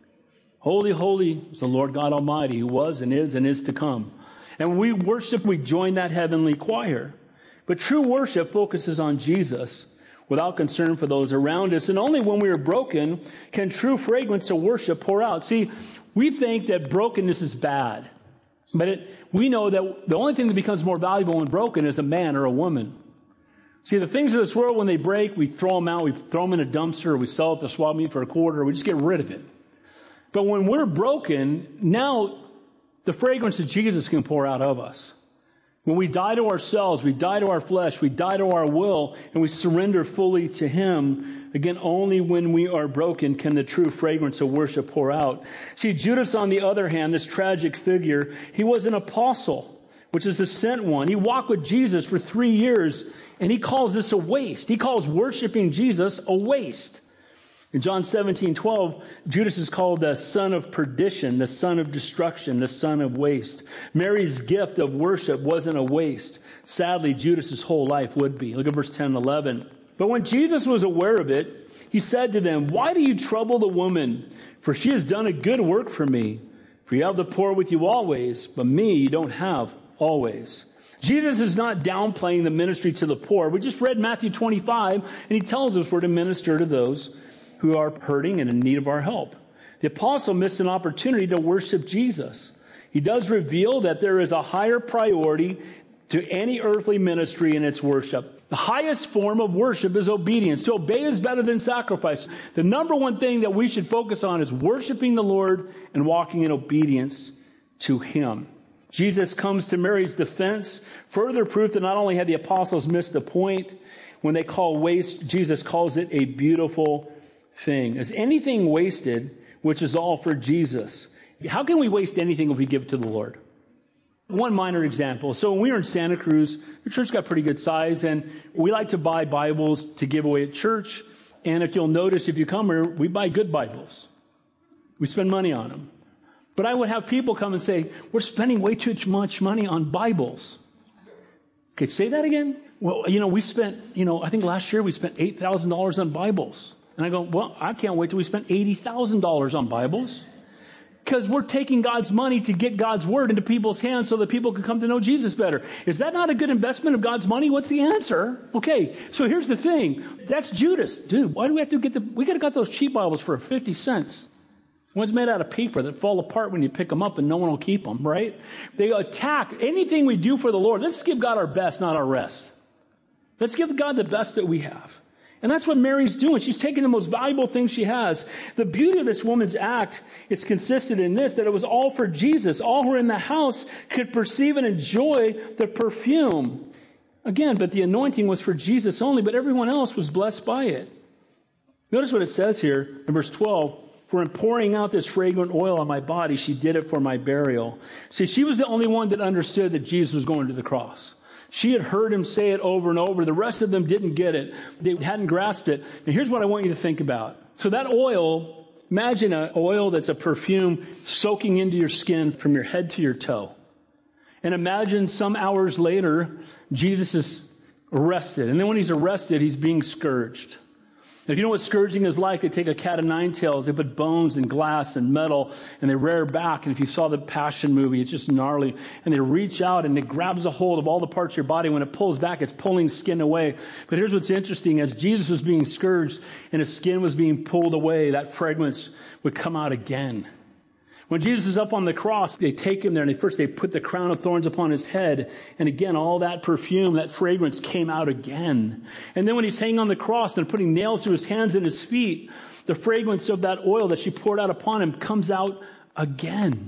Holy, holy is the Lord God Almighty, who was and is and is to come. And when we worship, we join that heavenly choir. But true worship focuses on Jesus without concern for those around us. And only when we are broken can true fragrance of worship pour out. See, we think that brokenness is bad. But it, we know that the only thing that becomes more valuable when broken is a man or a woman. See, the things of this world, when they break, we throw them out. We throw them in a dumpster, or we sell it to swap meet for a quarter, or we just get rid of it. But when we're broken, now the fragrance of Jesus can pour out of us. When we die to ourselves, we die to our flesh, we die to our will, and we surrender fully to Him, again, only when we are broken can the true fragrance of worship pour out. See, Judas, on the other hand, this tragic figure, he was an apostle, which is the sent one. He walked with Jesus for three years, and he calls this a waste. He calls worshiping Jesus a waste. In John seventeen twelve, Judas is called the son of perdition, the son of destruction, the son of waste. Mary's gift of worship wasn't a waste. Sadly, Judas's whole life would be. Look at verse ten and eleven. But when Jesus was aware of it, he said to them, "Why do you trouble the woman? For she has done a good work for me. For you have the poor with you always, but me you don't have always." Jesus is not downplaying the ministry to the poor. We just read Matthew twenty-five, and he tells us we're to minister to those who are hurting and in need of our help. The apostle missed an opportunity to worship Jesus. He does reveal that there is a higher priority to any earthly ministry in its worship. The highest form of worship is obedience. To obey is better than sacrifice. The number one thing that we should focus on is worshiping the Lord and walking in obedience to Him. Jesus comes to Mary's defense. Further proof that not only had the apostles missed the point, when they call waste, Jesus calls it a beautiful thing. Is anything wasted, which is all for Jesus? How can we waste anything if we give it to the Lord? One minor example. So when we were in Santa Cruz, the church got pretty good size, and we like to buy Bibles to give away at church. And if you'll notice, if you come here, we buy good Bibles. We spend money on them. But I would have people come and say, "We're spending way too much money on Bibles." Okay, say that again. Well, you know, we spent, you know, I think last year we spent eight thousand dollars on Bibles. And I go, well, I can't wait till we spend eighty thousand dollars on Bibles. Because we're taking God's money to get God's word into people's hands so that people can come to know Jesus better. Is that not a good investment of God's money? What's the answer? Okay, so here's the thing. That's Judas. Dude, why do we have to get the, we could have got those cheap Bibles for fifty cents. One's made out of paper that fall apart when you pick them up and no one will keep them, right? They attack anything we do for the Lord. Let's give God our best, not our rest. Let's give God the best that we have. And that's what Mary's doing. She's taking the most valuable thing she has. The beauty of this woman's act is consistent in this, that it was all for Jesus. All who were in the house could perceive and enjoy the perfume. Again, but the anointing was for Jesus only, but everyone else was blessed by it. Notice what it says here in verse twelve. "For in pouring out this fragrant oil on my body, she did it for my burial." See, she was the only one that understood that Jesus was going to the cross. She had heard him say it over and over. The rest of them didn't get it. They hadn't grasped it. And here's what I want you to think about. So that oil, imagine an oil that's a perfume soaking into your skin from your head to your toe. And imagine some hours later, Jesus is arrested. And then when he's arrested, he's being scourged. If you know what scourging is like, they take a cat of nine tails, they put bones and glass and metal, and they rear back. And if you saw the Passion movie, it's just gnarly. And they reach out and it grabs a hold of all the parts of your body. When it pulls back, it's pulling skin away. But here's what's interesting. As Jesus was being scourged and his skin was being pulled away, that fragrance would come out again. When Jesus is up on the cross, they take him there, and they, first they put the crown of thorns upon his head. And again, all that perfume, that fragrance came out again. And then when he's hanging on the cross and they're putting nails through his hands and his feet, the fragrance of that oil that she poured out upon him comes out again.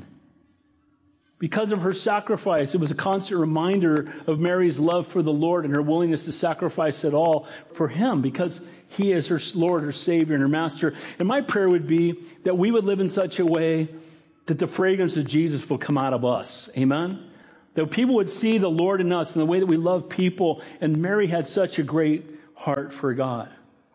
Because of her sacrifice, it was a constant reminder of Mary's love for the Lord and her willingness to sacrifice it all for him, because he is her Lord, her Savior, and her Master. And my prayer would be that we would live in such a way that the fragrance of Jesus will come out of us. Amen? That people would see the Lord in us and the way that we love people. And Mary had such a great heart for God.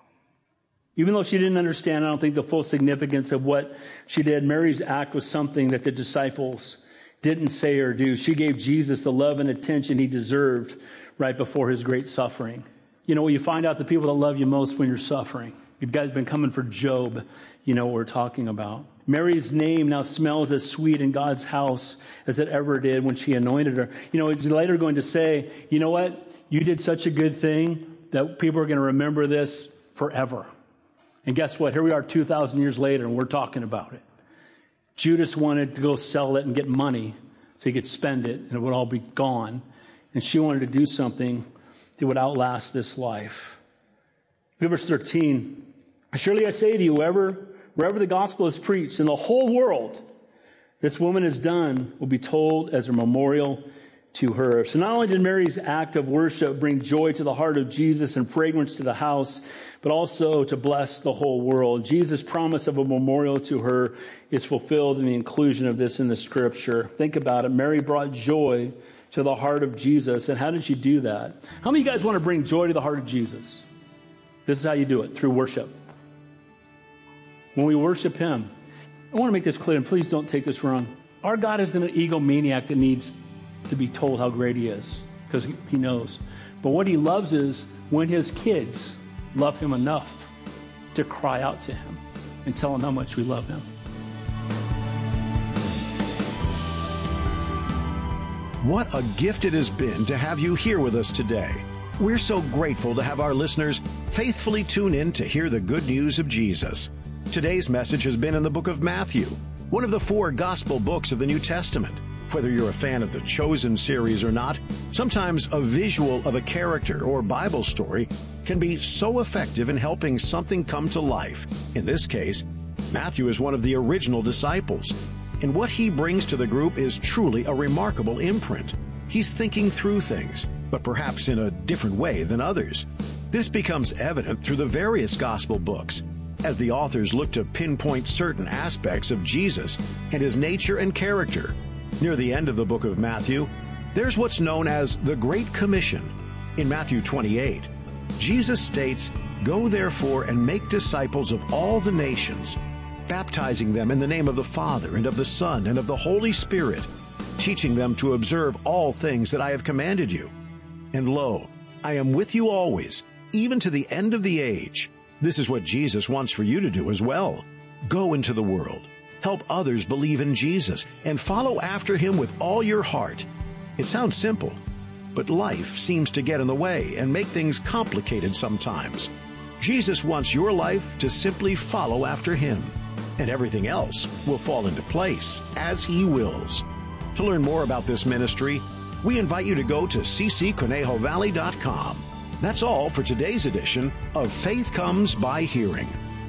Even though she didn't understand, I don't think, the full significance of what she did, Mary's act was something that the disciples didn't say or do. She gave Jesus the love and attention he deserved right before his great suffering. You know, you find out the people that love you most when you're suffering. You guys have been coming for Job. You know what we're talking about. Mary's name now smells as sweet in God's house as it ever did when she anointed her. You know, it's later going to say, you know what? You did such a good thing that people are going to remember this forever. And guess what? Here we are two thousand years later, and we're talking about it. Judas wanted to go sell it and get money so he could spend it, and it would all be gone. And she wanted to do something that would outlast this life. Look at verse thirteen. Surely I say to you, whoever... Wherever the gospel is preached in the whole world, this woman has done will be told as a memorial to her. So not only did Mary's act of worship bring joy to the heart of Jesus and fragrance to the house, but also to bless the whole world. Jesus' promise of a memorial to her is fulfilled in the inclusion of this in the scripture. Think about it. Mary brought joy to the heart of Jesus. And how did she do that? How many of you guys want to bring joy to the heart of Jesus? This is how you do it, through worship. When we worship him, I want to make this clear, and please don't take this wrong. Our God isn't an egomaniac that needs to be told how great he is, because he knows. But what he loves is when his kids love him enough to cry out to him and tell him how much we love him. What a gift it has been to have you here with us today. We're so grateful to have our listeners faithfully tune in to hear the good news of Jesus. Today's message has been in the book of Matthew, one of the four gospel books of the New Testament. Whether you're a fan of the Chosen series or not, sometimes a visual of a character or Bible story can be so effective in helping something come to life. In this case, Matthew is one of the original disciples, and what he brings to the group is truly a remarkable imprint. He's thinking through things, but perhaps in a different way than others. This becomes evident through the various gospel books, as the authors look to pinpoint certain aspects of Jesus and his nature and character. Near the end of the book of Matthew, there's what's known as the Great Commission. In Matthew twenty-eight, Jesus states, "Go therefore and make disciples of all the nations, baptizing them in the name of the Father and of the Son and of the Holy Spirit, teaching them to observe all things that I have commanded you. And lo, I am with you always, even to the end of the age." This is what Jesus wants for you to do as well. Go into the world, help others believe in Jesus, and follow after him with all your heart. It sounds simple, but life seems to get in the way and make things complicated sometimes. Jesus wants your life to simply follow after him, and everything else will fall into place as he wills. To learn more about this ministry, we invite you to go to c c conejo valley dot com. That's all for today's edition of Faith Comes by Hearing.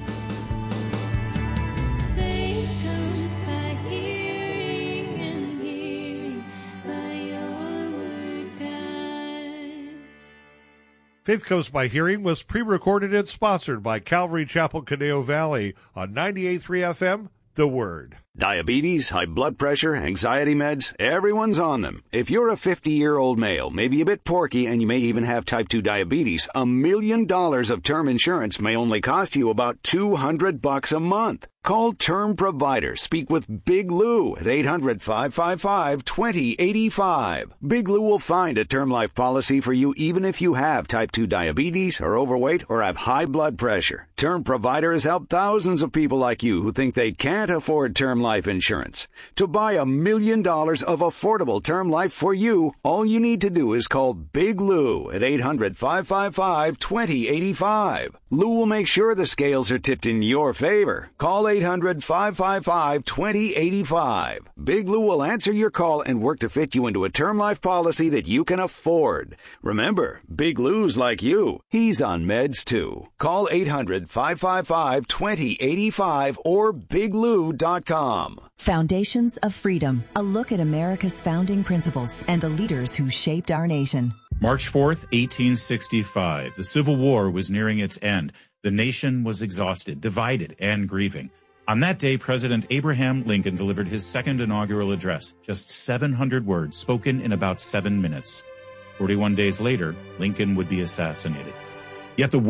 Faith comes by hearing, and hearing by your word, God. Faith Comes by Hearing was pre-recorded and sponsored by Calvary Chapel, Conejo Valley on ninety-eight point three F M, The Word. Diabetes, high blood pressure, anxiety meds, everyone's on them. If you're a fifty-year-old male, maybe a bit porky, and you may even have type two diabetes, a million dollars of term insurance may only cost you about two hundred bucks a month. Call Term Provider. Speak with Big Lou at eight hundred, five five five, two zero eight five. Big Lou will find a term life policy for you even if you have type two diabetes, are overweight, or have high blood pressure. Term Provider has helped thousands of people like you who think they can't afford term life insurance. To buy a million dollars of affordable term life for you, all you need to do is call Big Lou at eight hundred, five five five, two zero eight five. Lou will make sure the scales are tipped in your favor. Call eight hundred, five five five, two zero eight five. Big Lou will answer your call and work to fit you into a term life policy that you can afford. Remember, Big Lou's like you. He's on meds too. Call eight hundred, five five five, two zero eight five or big lou dot com. Foundations of Freedom, a look at America's founding principles and the leaders who shaped our nation. March fourth, eighteen sixty-five. The Civil War was nearing its end. The nation was exhausted, divided, and grieving. On that day, President Abraham Lincoln delivered his second inaugural address, just seven hundred words spoken in about seven minutes. forty-one days later, Lincoln would be assassinated. Yet the